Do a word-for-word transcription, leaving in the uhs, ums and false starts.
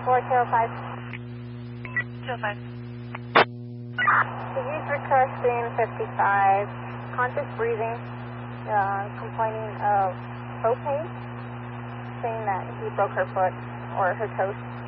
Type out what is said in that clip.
four two oh five. two oh five. He's requesting fifty-five, conscious breathing, uh, complaining of toe pain, saying that he broke her foot or her toes.